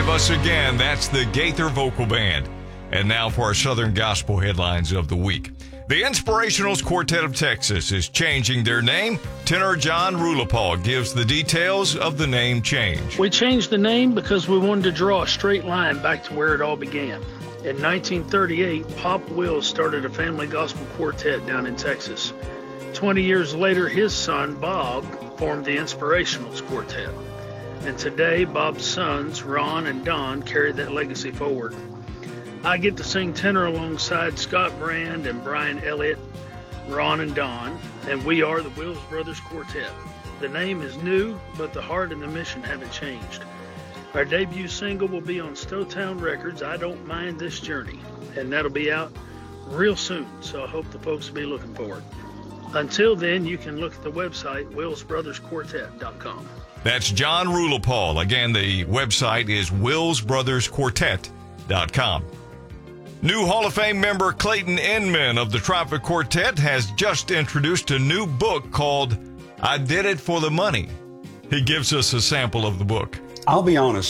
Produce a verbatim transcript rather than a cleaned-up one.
of us again. That's the Gaither Vocal Band. And now for our Southern Gospel headlines of the week. The Inspirationals Quartet of Texas is changing their name. Tenor John Rulapal gives the details of the name change. We changed the name because we wanted to draw a straight line back to where it all began. In nineteen thirty-eight, Pop Wills started a family gospel quartet down in Texas. Twenty years later, his son, Bob, formed the Inspirationals Quartet. And today, Bob's sons, Ron and Don, carry that legacy forward. I get to sing tenor alongside Scott Brand and Brian Elliott, Ron and Don, and we are the Wills Brothers Quartet. The name is new, but the heart and the mission haven't changed. Our debut single will be on Stowtown Records, I Don't Mind This Journey, and that'll be out real soon, so I hope the folks will be looking for it. Until then, you can look at the website, wills brothers quartet dot com. That's John Rulapal. Again, the website is wills brothers quartet dot com. New Hall of Fame member Clayton Inman of the Trumpet Quartet has just introduced a new book called I Did It for the Money. He gives us a sample of the book. I'll be honest.